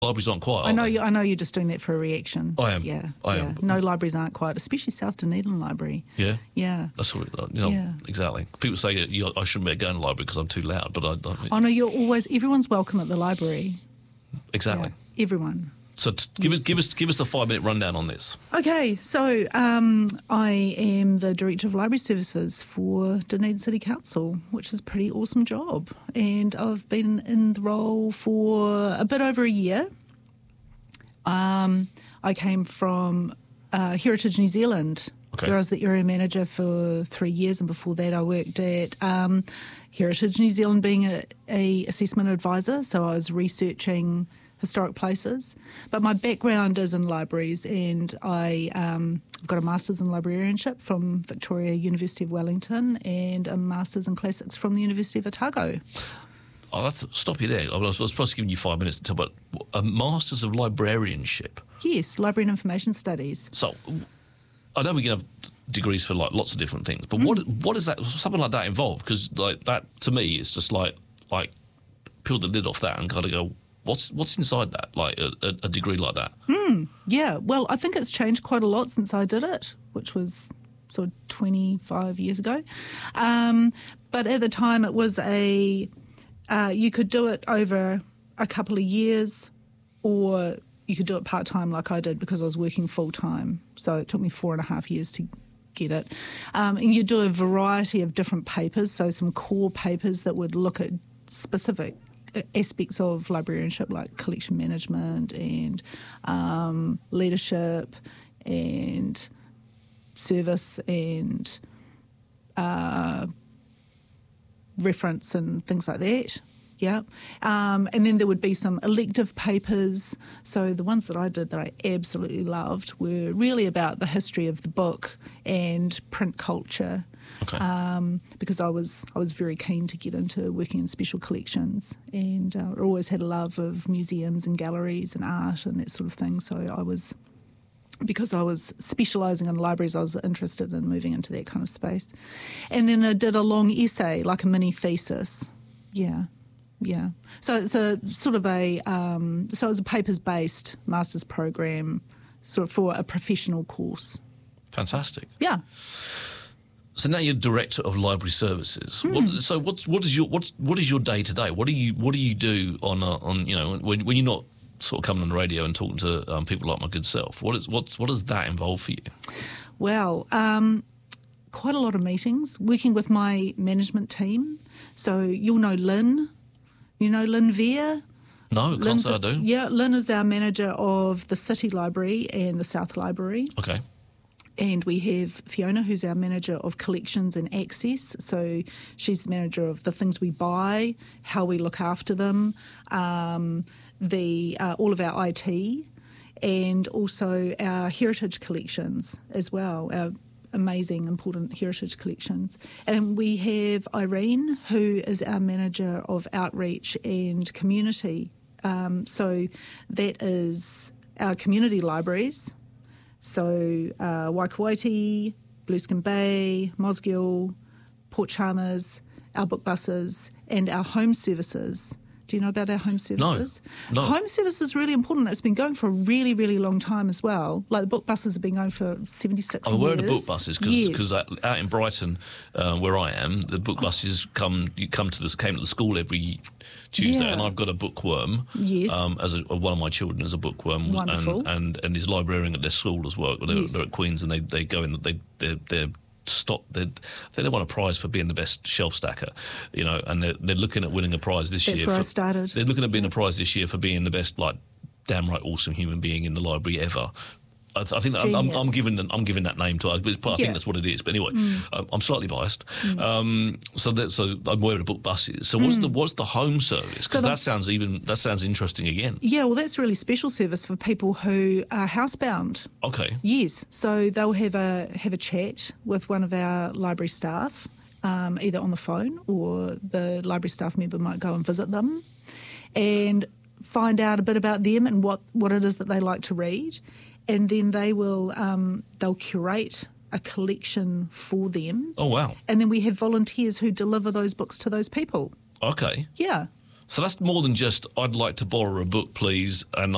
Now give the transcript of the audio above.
libraries aren't quiet. I know you're just doing that for a reaction. I am. Yeah. I am. No libraries aren't quiet, especially South Dunedin Library. Yeah. Yeah. That's what exactly. People say I shouldn't be going to the library because I'm too loud, but I don't. Oh no, everyone's welcome at the library. Exactly. Yeah, everyone. So give us the 5-minute rundown on this. Okay, so I am the Director of Library Services for Dunedin City Council, which is a pretty awesome job. And I've been in the role for a bit over a year. I came from Heritage New Zealand, where I was the area manager for 3 years, and before that I worked at Heritage New Zealand being a assessment advisor, so I was researching historic places. But my background is in libraries, and I've got a Masters in Librarianship from Victoria University of Wellington and a Masters in Classics from the University of Otago. I'll have to stop you there. I was supposed to give you 5 minutes to talk about a Masters of Librarianship. Yes, Library and Information Studies. So I know we can have degrees for like lots of different things, but what is that? Something like that involved? Because like that to me, it's just like peel the lid off that and kind of go, what's inside that? Like a degree like that. Yeah. Well, I think it's changed quite a lot since I did it, which was sort of 25 years ago. But at the time, it was you could do it over a couple of years, or you could do it part-time like I did because I was working full-time. So it took me 4.5 years to get it. And you do a variety of different papers, so some core papers that would look at specific aspects of librarianship like collection management and leadership and service and reference and things like that. Yeah. And then there would be some elective papers. So the ones that I did that I absolutely loved were really about the history of the book and print culture. Okay. Because I was very keen to get into working in special collections, and I always had a love of museums and galleries and art and that sort of thing. So because I was specialising in libraries, I was interested in moving into that kind of space. And then I did a long essay, like a mini thesis. Yeah. Yeah. So it's a sort of so it was a papers-based master's program sort of for a professional course. Fantastic. Yeah. So now you're Director of Library Services. What is your day to day? What do you do on when you're not sort of coming on the radio and talking to people like my good self? What does that involve for you? Well, quite a lot of meetings, working with my management team. So you'll know Lynn. You know Lynn Veer? No, can't say I do. Yeah, Lynn is our manager of the City Library and the South Library. Okay. And we have Fiona, who's our manager of collections and access. So she's the manager of the things we buy, how we look after them, all of our IT, and also our heritage collections as well, our amazing, important heritage collections. And we have Irene, who is our manager of outreach and community. So that is our community libraries. So Waikawaiti, Blueskin Bay, Mosgiel, Port Chalmers, our book buses, and our home services. Do you know about our home services? No. Home service is really important. It's been going for a really, really long time as well. Like the book buses have been going for 76 years. I'm aware of the book buses because out in Brighton, where I am, the book buses came to the school every Tuesday, and I've got a bookworm. Yes. As one of my children is a bookworm. Wonderful. And is librarian at their school as well. They're at Queen's, and they go in. They're they don't want a prize for being the best shelf stacker, and they're looking at winning a prize this year. That's where I started. They're looking at being a prize this year for being the best, like, damn right awesome human being in the library ever. I think that I'm giving that name to it, but I think that's what it is. But anyway, I'm slightly biased. So I'm aware of the book buses. So what's the home service? Because that sounds interesting again. Yeah, well, that's really special service for people who are housebound. Okay. Yes, so they'll have a chat with one of our library staff, either on the phone, or the library staff member might go and visit them and find out a bit about them and what it is that they like to read. And then they'll curate a collection for them. Oh, wow. And then we have volunteers who deliver those books to those people. Okay. Yeah. So that's more than just, I'd like to borrow a book, please, and